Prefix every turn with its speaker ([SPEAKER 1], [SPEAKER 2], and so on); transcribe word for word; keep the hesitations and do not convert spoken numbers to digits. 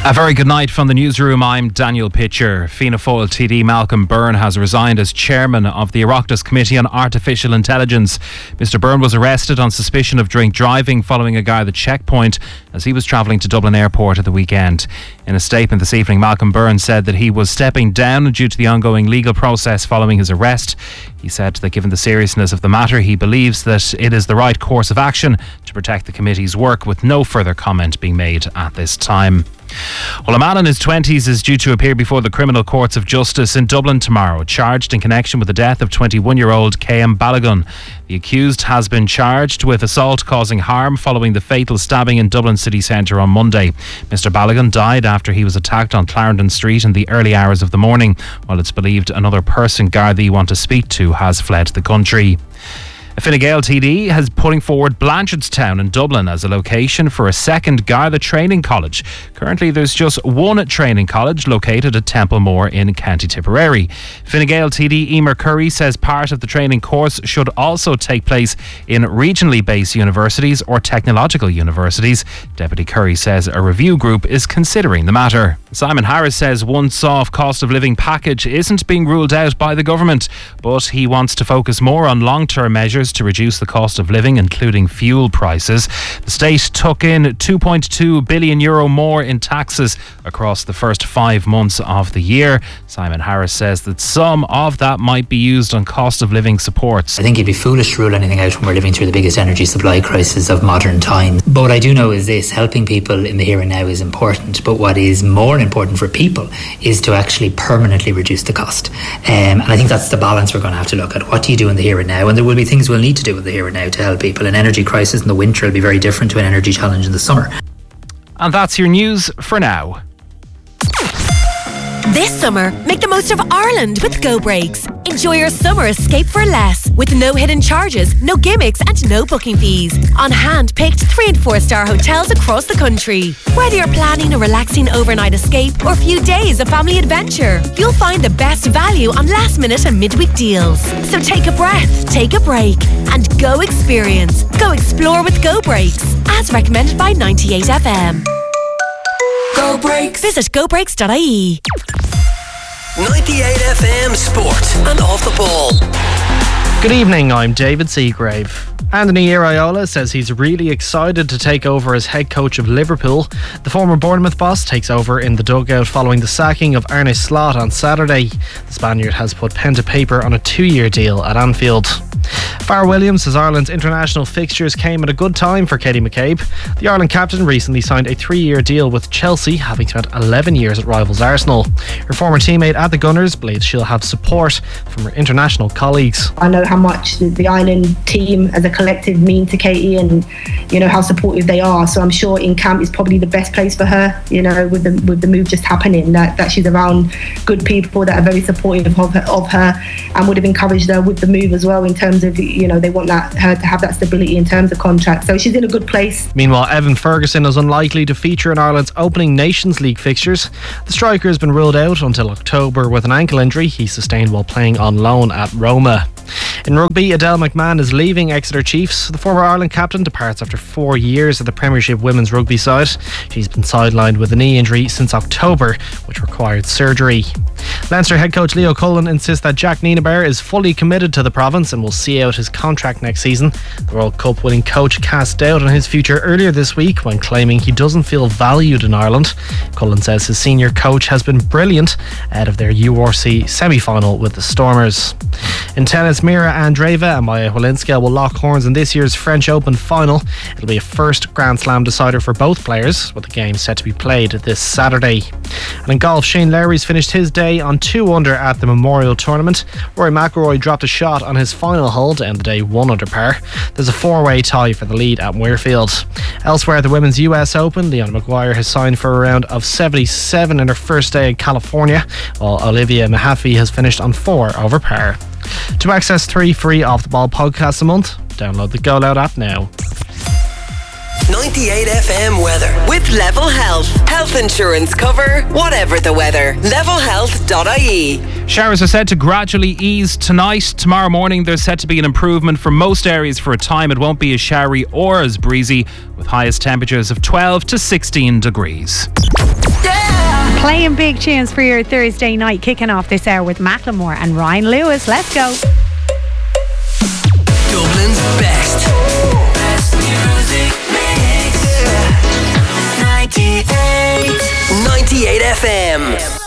[SPEAKER 1] A very good night from the newsroom. I'm Daniel Pitcher. Fianna Fáil T D Malcolm Byrne has resigned as chairman of the Oireachtas Committee on Artificial Intelligence. Mister Byrne was arrested on suspicion of drink driving following a guy at the checkpoint as he was travelling to Dublin Airport at the weekend. In a statement this evening, Malcolm Byrne said that he was stepping down due to the ongoing legal process following his arrest. He said that given the seriousness of the matter, he believes that it is the right course of action to protect the committee's work, with no further comment being made at this time. Well, a man in his twenties is due to appear before the criminal courts of justice in Dublin tomorrow, charged in connection with the death of twenty-one-year-old K M Balogun. The accused has been charged with assault causing harm following the fatal stabbing in Dublin city centre on Monday. Mister Balogun died after he was attacked on Clarendon Street in the early hours of the morning, while it's believed another person Gardaí want to speak to has fled the country. Fine Gael T D has putting forward Blanchardstown in Dublin as a location for a second Garda training college. Currently there's just one training college located at Templemore in County Tipperary. Fine Gael T D Emer Curry says part of the training course should also take place in regionally based universities or technological universities. Deputy Curry says a review group is considering the matter. Simon Harris says one soft cost of living package isn't being ruled out by the government, but he wants to focus more on long-term measures to reduce the cost of living, including fuel prices. The state took in two point two billion euro more in taxes across the first five months of the year. Simon Harris says that some of that might be used on cost of living supports.
[SPEAKER 2] I think it'd be foolish to rule anything out when we're living through the biggest energy supply crisis of modern times. But what I do know is this: helping people in the here and now is important, but what is more important for people is to actually permanently reduce the cost. Um, and I think that's the balance we're going to have to look at. What do you do in the here and now? And there will be things we'll need to do in the here and now to help people. An energy crisis in the winter will be very different to an energy challenge in the summer.
[SPEAKER 1] And that's your news for now.
[SPEAKER 3] This summer, make the most of Ireland with Go Breaks. Enjoy your summer escape for less, with no hidden charges, no gimmicks and no booking fees, on hand-picked three and four star hotels across the country. Whether you're planning a relaxing overnight escape or a few days of family adventure, you'll find the best value on last minute and midweek deals. So take a breath, take a break and go experience. Go explore with Go Breaks, as recommended by ninety-eight F M. Go Breaks. Visit go breaks dot I E.
[SPEAKER 4] ninety-eight F M Sport and Off the Ball.
[SPEAKER 5] Good evening, I'm David Seagrave. Anthony Iraola says he's really excited to take over as head coach of Liverpool. The former Bournemouth boss takes over in the dugout following the sacking of Arne Slot on Saturday. The Spaniard has put pen to paper on a two-year deal at Anfield. Farrah Williams says Ireland's international fixtures came at a good time for Katie McCabe. The Ireland captain recently signed a three-year deal with Chelsea, having spent eleven years at rivals Arsenal. Her former teammate at the Gunners believes she'll have support from her international colleagues.
[SPEAKER 6] I know how much the Ireland team as a collective mean to Katie, and you know how supportive they are, so I'm sure in camp is probably the best place for her, you know, with the with the move just happening, that, that she's around good people that are very supportive of her, of her and would have encouraged her with the move as well, in terms of, you know, they want that her to have that stability in terms of contract, so she's in a good place.
[SPEAKER 5] Meanwhile, Evan Ferguson is unlikely to feature in Ireland's opening Nations League fixtures. The striker has been ruled out until October with an ankle injury he sustained while playing on loan at Roma. In rugby, Adele McMahon is leaving Exeter Chiefs. The former Ireland captain departs after four years at the Premiership women's rugby side. She's been sidelined with a knee injury since October, which required surgery. Leinster head coach Leo Cullen insists that Jack Nienaber is fully committed to the province and will see out his contract next season. The World Cup winning coach cast doubt on his future earlier this week when claiming he doesn't feel valued in Ireland. Cullen says his senior coach has been brilliant ahead of their U R C semi-final with the Stormers. In tennis, Mira Andreeva and Maya Walinska will lock horns in this year's French Open final. It'll be a first Grand Slam decider for both players, with the game set to be played this Saturday. And in golf, Shane Lowry's finished his day on two under at the Memorial Tournament. Rory McIlroy dropped a shot on his final hole to end the day one under par. There's a four-way tie for the lead at Muirfield. Elsewhere, the Women's U S Open, Leona Maguire has signed for a round of seventy-seven in her first day in California, while Olivia Mahaffey has finished on four over par. To access three free Off the Ball podcasts a month, download the Go Loud app now.
[SPEAKER 4] ninety-eight F M weather with Level Health. Health insurance cover, whatever the weather. level health dot I E.
[SPEAKER 1] Showers are said to gradually ease tonight. Tomorrow morning there's set to be an improvement for most areas for a time. It won't be as showery or as breezy, with highest temperatures of twelve to sixteen degrees.
[SPEAKER 4] Yeah!
[SPEAKER 7] Playing big tunes for your Thursday night, kicking off this hour with Macklemore and Ryan Lewis. Let's go.
[SPEAKER 8] Dublin's best. Best music mix. ninety-eight. ninety-eight F M.